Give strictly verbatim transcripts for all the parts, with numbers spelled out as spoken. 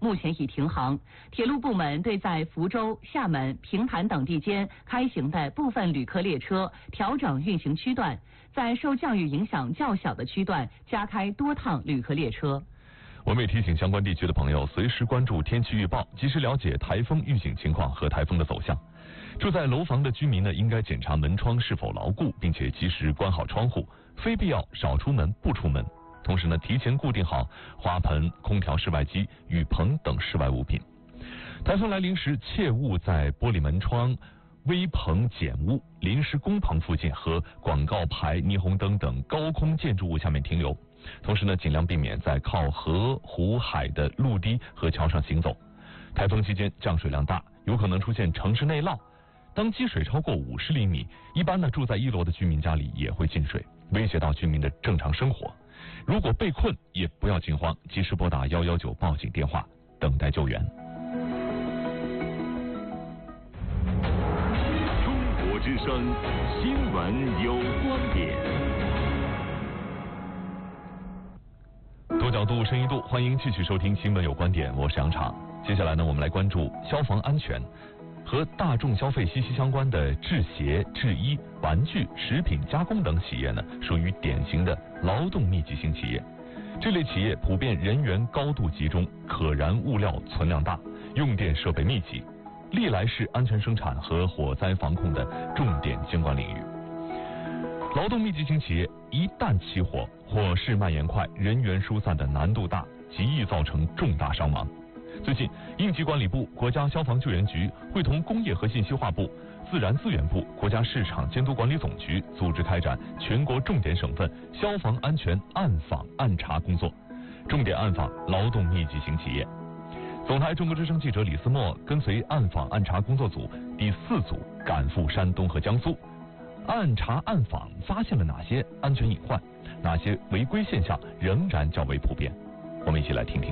目前已停航。铁路部门对在福州、厦门、平潭等地间开行的部分旅客列车调整运行区段，在受降雨影响较小的区段加开多趟旅客列车。 我们也提醒相关地区的朋友随时关注天气预报，及时了解台风预警情况和台风的走向。住在楼房的居民呢，应该检查门窗是否牢固，并且及时关好窗户，非必要少出门不出门。同时呢，提前固定好花盆、空调室外机、雨棚等室外物品。台风来临时，切勿在玻璃门窗、危棚、简屋、临时工棚附近和广告牌、霓虹灯等高空建筑物下面停留。同时呢，尽量避免在靠河、湖、海的陆堤和桥上行走。台风期间降水量大，有可能出现城市内涝。当积水超过五十厘米，一般呢住在一楼的居民家里也会进水，威胁到居民的正常生活。如果被困，也不要惊慌，及时拨打一一九报警电话，等待救援。 中国之声新闻有观点。 多角度、深一度，欢迎继续收听新闻有观点，我是杨畅。接下来呢，我们来关注消防安全。和大众消费息息相关的制鞋、制衣、玩具、食品加工等企业呢，属于典型的劳动密集型企业。这类企业普遍人员高度集中，可燃物料存量大，用电设备密集，历来是安全生产和火灾防控的重点监管领域。劳动密集型企业一旦起火，火势蔓延快，人员疏散的难度大，极易造成重大伤亡。最近，应急管理部、国家消防救援局会同工业和信息化部、自然资源部、国家市场监督管理总局组织开展全国重点省份消防安全暗访暗查工作，重点暗访劳动密集型企业。总台中国之声记者李思墨跟随暗访暗查工作组第四组赶赴山东和江苏，暗查暗访发现了哪些安全隐患，哪些违规现象仍然较为普遍？我们一起来听听。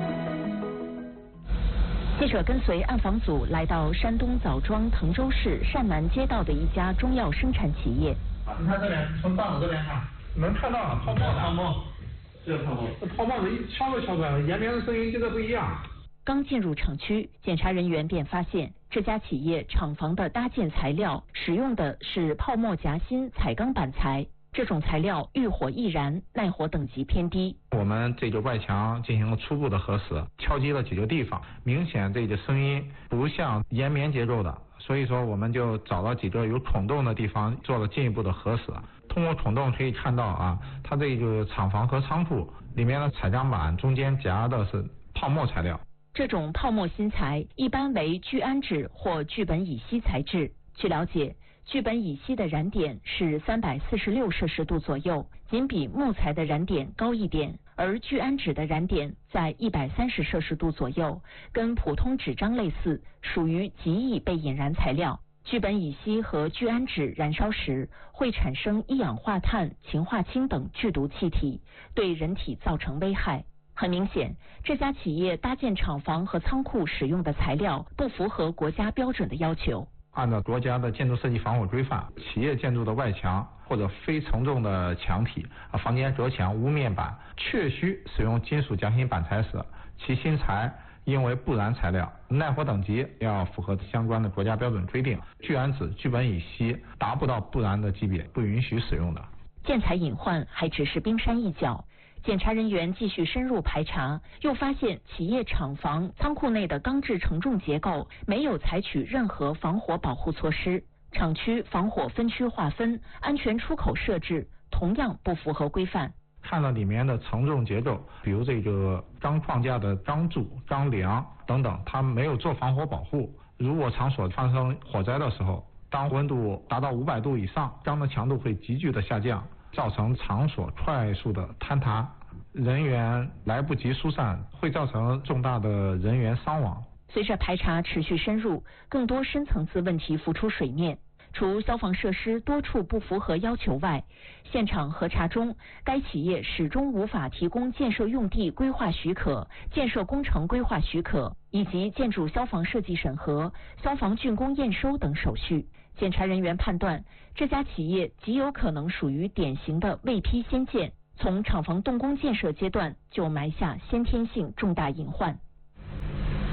记者跟随暗访组来到山东枣庄滕州市单南街道的一家中药生产企业。 你看这边，从大脑这边看，能看到泡沫的泡沫，这个泡沫，这泡沫是一敲就敲出来了，延绵的声音跟这不一样。 刚进入厂区，检查人员便发现这家企业厂房的搭建材料使用的是泡沫夹心彩钢板材。这种材料遇火易燃，耐火等级偏低。 我们这个外墙进行了初步的核实，敲击了几个地方，明显这个声音不像延绵结构的，所以说我们就找了几个有孔洞的地方做了进一步的核实。通过孔洞可以看到啊，它这个厂房和仓库里面的彩钢板中间夹的是泡沫材料。 这种泡沫芯材一般为聚氨酯或聚苯乙烯材质。据了解，聚苯乙烯的燃点是三百四十六摄氏度左右，仅比木材的燃点高一点，而聚氨酯的燃点在一百三十摄氏度左右，跟普通纸张类似，属于极易被引燃材料。聚苯乙烯和聚氨酯燃烧时会产生一氧化碳、氰化氢等剧毒气体，对人体造成危害。很明显，这家企业搭建厂房和仓库使用的材料不符合国家标准的要求。 按照国家的建筑设计防火规范，企业建筑的外墙或者非承重的墙体、房间隔墙、屋面板确需使用金属夹心板材时，其芯材应为不燃材料，耐火等级要符合相关的国家标准规定。聚氨酯、聚苯乙烯达不到不燃的级别，不允许使用的。 建材隐患还只是冰山一角。检查人员继续深入排查，又发现企业厂房、仓库内的钢制承重结构没有采取任何防火保护措施，厂区防火分区划分、安全出口设置同样不符合规范。 看到里面的承重结构，比如这个钢框架的钢柱、钢梁等等，它没有做防火保护。如果场所发生火灾的时候，当温度达到五百度以上，钢的强度会急剧的下降，造成场所快速的坍塌，人员来不及疏散，会造成重大的人员伤亡。 随着排查持续深入，更多深层次问题浮出水面。除消防设施多处不符合要求外，现场核查中，该企业始终无法提供建设用地规划许可、建设工程规划许可以及建筑消防设计审核、消防竣工验收等手续。检查人员判断，这家企业极有可能属于典型的未批先建，从厂房动工建设阶段就埋下先天性重大隐患。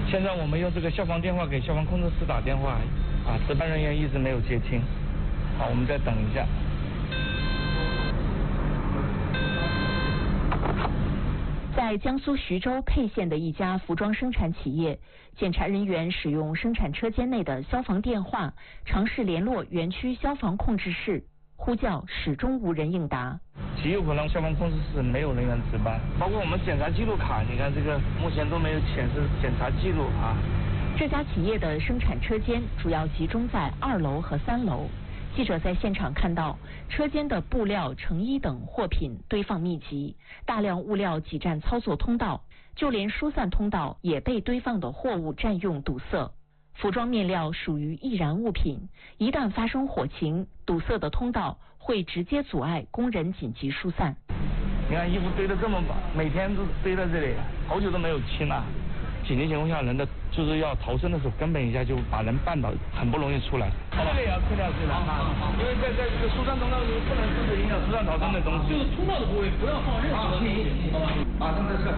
现在我们用这个消防电话给消防控制室打电话，啊，值班人员一直没有接听，好，我们再等一下。 在江苏徐州沛县的一家服装生产企业，检查人员使用生产车间内的消防电话，尝试联络园区消防控制室，呼叫始终无人应答。 极有可能消防控制室没有人员值班，包括我们检查记录卡，你看这个目前都没有显示检查记录啊。 这家企业的生产车间主要集中在二楼和三楼。记者在现场看到，车间的布料、成衣等货品堆放密集，大量物料挤占操作通道，就连疏散通道也被堆放的货物占用堵塞。服装面料属于易燃物品，一旦发生火情，堵塞的通道会直接阻碍工人紧急疏散。 你看衣服堆得这么满，每天都堆在这里，好久都没有清了。紧急情况下，人的就是要逃生的时候，根本一下就把人绊倒，很不容易出来。这个也要撤掉，撤掉啊！因为在在这个疏散通道里不能制止影响疏散逃生的东西。就是通道的部位不要放任何东西，好吧？马上在撤。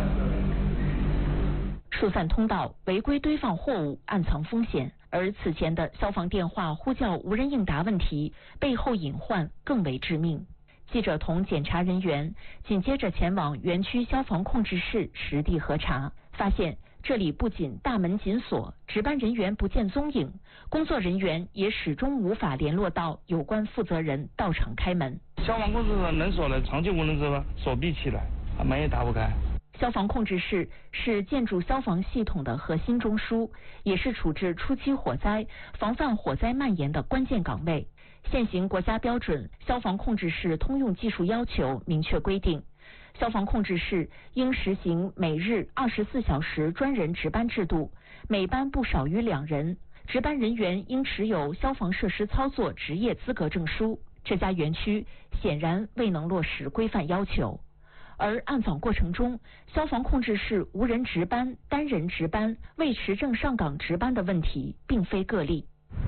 疏散通道违规堆放货物，暗藏风险。而此前的消防电话呼叫无人应答问题，背后隐患更为致命。记者同检查人员紧接着前往园区消防控制室实地核查，发现这里不仅大门紧锁，值班人员不见踪影，工作人员也始终无法联络到有关负责人到场开门。 消防控制室门锁呢，长期无人值班，锁闭起来，门也打不开。 消防控制室是建筑消防系统的核心中枢，也是处置初期火灾、防范火灾蔓延的关键岗位。现行国家标准《消防控制室通用技术要求》明确规定，消防控制室应实行每日二十四小时专人值班制度，每班不少于两人，值班人员应持有消防设施操作执业资格证书。这家园区显然未能落实规范要求。而暗访过程中，消防控制室无人值班、单人值班、未持证上岗值班的问题并非个例。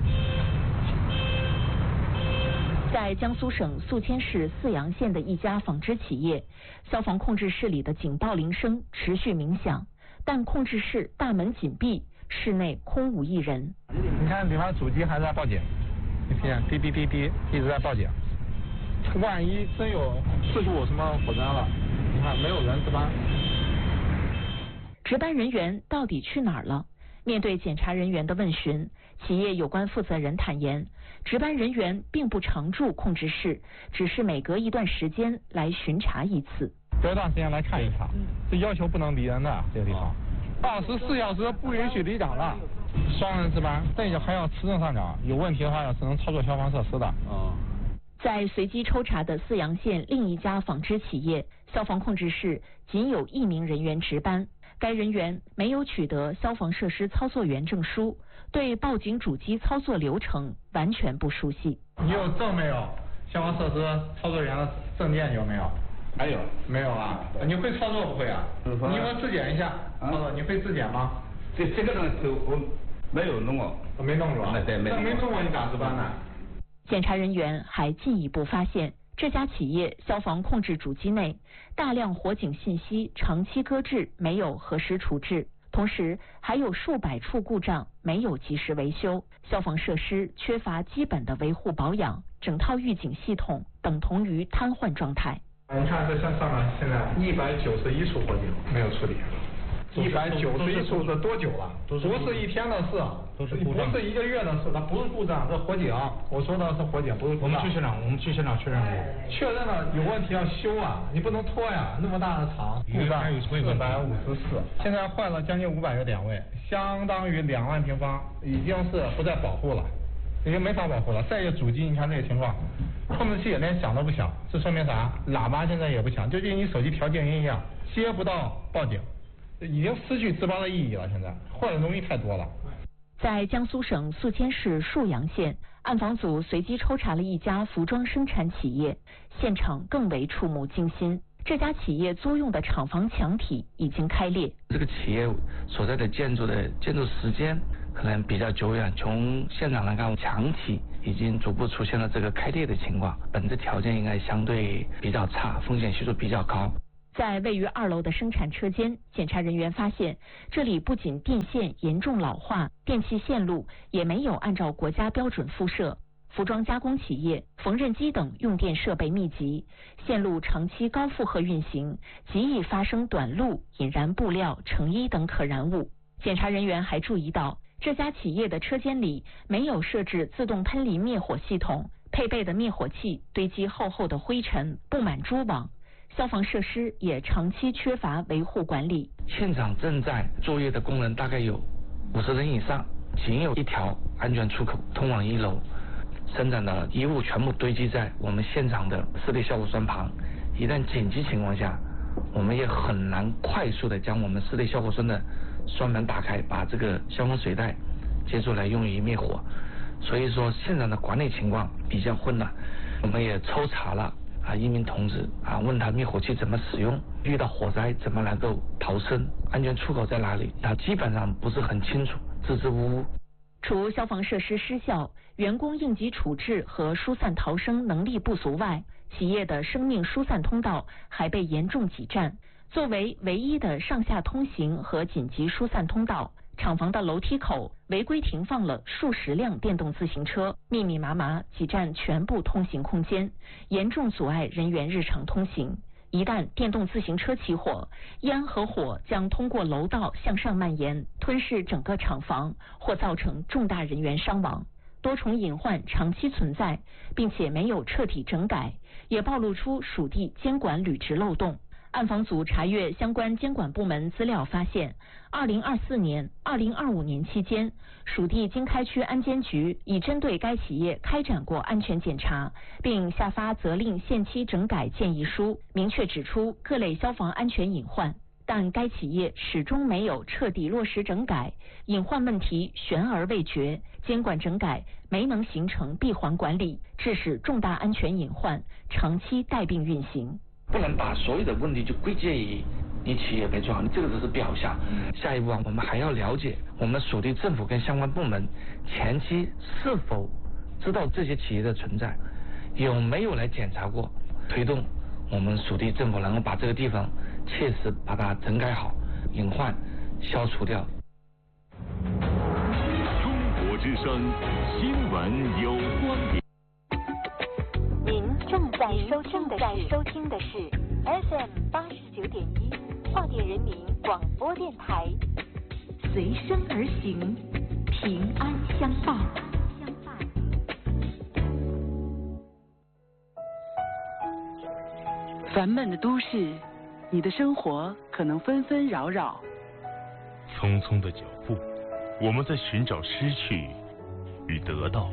在江苏省宿迁市泗阳县的一家纺织企业，消防控制室里的警报铃声持续鸣响，但控制室大门紧闭，室内空无一人。 你看，比方主机还在报警，你听，哔哔哔哔一直在报警。万一真有事故什么火灾了，你看没有人值班。 值班人员到底去哪儿了？面对检查人员的问询，企业有关负责人坦言，值班人员并不常驻控制室，只是每隔一段时间来巡查一次。 隔一段时间来看一场，这要求不能离人的这个地方，二十四小时不允许离岗的，双人值班，这也还要持证上岗，有问题的话要只能操作消防设施的。 哦。 在随机抽查的泗阳县另一家纺织企业，消防控制室仅有一名人员值班，该人员没有取得消防设施操作员证书，对报警主机操作流程完全不熟悉。 你有证没有？消防设施操作员的证件有没有？ 还有没有啊？你会操作不会啊？你有没有质检一下？操作你会质检吗？ 这这个东西我没有弄过， 我没弄过。 对，没没弄过你咋值班呢？ 检查人员还进一步发现，这家企业消防控制主机内大量火警信息长期搁置，没有核实处置，同时还有数百处故障没有及时维修，消防设施缺乏基本的维护保养，整套预警系统等同于瘫痪状态。 你看这上上面现在一百九十一处火警没有处理。一百九十一处是多久了？不是一天的事，不是一个月的事，它不是故障，这火警。我说的是火警，不是故障。我们去现场，我们去现场确认过，确认了有问题要修啊，你不能拖呀，那么大的厂，故障四百五十四，现在坏了将近五百个点位，相当于两万平方，已经是不再保护了，已经没法保护了。再一个主机，你看这个情况，控制器也连响都不响，这说明啥？喇叭现在也不响，就跟你手机调静音一样，接不到报警。已经失去值班的意义了，现在坏的东西太多了。 在江苏省宿迁市沭阳县，暗访组随机抽查了一家服装生产企业，现场更为触目惊心。这家企业租用的厂房墙体已经开裂。 这个企业所在的建筑的建筑时间可能比较久远，从现场来看，墙体已经逐步出现了这个开裂的情况，本质条件应该相对比较差，风险系数比较高。 在位于二楼的生产车间，检查人员发现，这里不仅电线严重老化，电气线路也没有按照国家标准敷设。服装加工企业、缝纫机等用电设备密集，线路长期高负荷运行，极易发生短路，引燃布料、成衣等可燃物。检查人员还注意到，这家企业的车间里没有设置自动喷淋灭火系统，配备的灭火器堆积厚厚的灰尘，布满蛛网。消防设施也长期缺乏维护管理。 现场正在作业的工人大概有五十人以上，仅有一条安全出口通往一楼。生产的衣物全部堆积在我们现场的湿裂消火栓旁，一旦紧急情况下，我们也很难快速的将我们湿裂消火栓的栓门打开，把这个消防水带接出来用于灭火。所以说现场的管理情况比较混乱，我们也抽查了啊一名同志啊，问他灭火器怎么使用，遇到火灾怎么能够逃生，安全出口在哪里，他基本上不是很清楚，支支吾吾。 除消防设施失效、员工应急处置和疏散逃生能力不足外，企业的生命疏散通道还被严重挤占。作为唯一的上下通行和紧急疏散通道，厂房的楼梯口违规停放了数十辆电动自行车，密密麻麻挤占全部通行空间，严重阻碍人员日常通行。一旦电动自行车起火，烟和火将通过楼道向上蔓延，吞噬整个厂房，或造成重大人员伤亡。多重隐患长期存在，并且没有彻底整改，也暴露出属地监管履职漏洞。暗访组查阅相关监管部门资料发现，二零二四年、二零二五年期间，属地经开区安监局已针对该企业开展过安全检查，并下发责令限期整改建议书，明确指出各类消防安全隐患。但该企业始终没有彻底落实整改，隐患问题悬而未决，监管整改没能形成闭环管理，致使重大安全隐患长期带病运行。 不能把所有的问题就归结于你企业没做好，你这个只是表象。下一步啊，我们还要了解我们属地政府跟相关部门前期是否知道这些企业的存在，有没有来检查过，推动我们属地政府能够把这个地方切实把它整改好，隐患消除掉。 中国之声新闻有观点。 您正在收听的是收听的是 F M 八十九点一华电人民广播电台， 随声而行，平安相伴。 烦闷的都市，你的生活可能纷纷扰扰。 匆匆的脚步，我们在寻找失去与得到。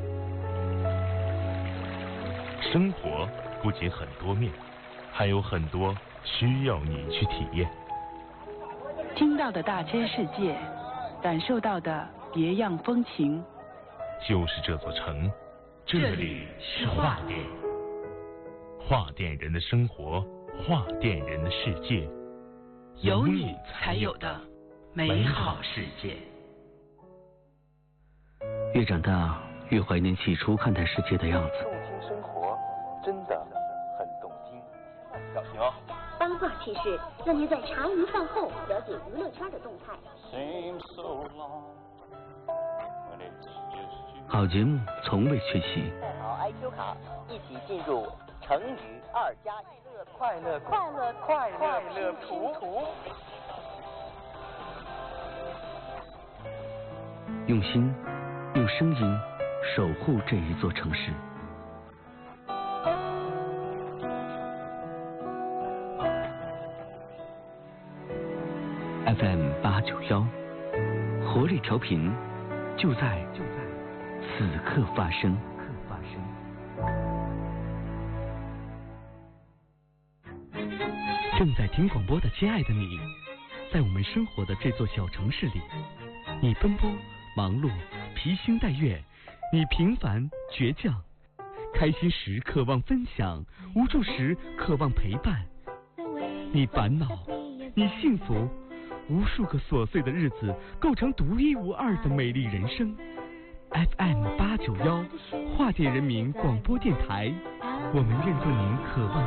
生活不仅很多面，还有很多需要你去体验。 听到的大千世界，感受到的别样风情， 就是这座城，这里是华电。华电人的生活，华电人的世界， 有你才有的美好世界。 越长大，越怀念起初看待世界的样子。 动听生活，真的很动听。小心哦！ 八卦趣事，让您在茶余饭后了解娱乐圈的动态。 好节目从未缺席。 带好 I Q 卡，一起进入成语二加一，快乐快乐快乐快乐图图。 用心，用声音守护这一座城市。F M 八九幺，活力调频，就在就在此刻发生。 正在听广播的亲爱的你，在我们生活的这座小城市里，你奔波忙碌，披星戴月，你平凡倔强，开心时渴望分享，无助时渴望陪伴。你烦恼，你幸福，无数个琐碎的日子构成独一无二的美丽人生。F M 八九幺，华电人民广播电台，我们愿做您渴望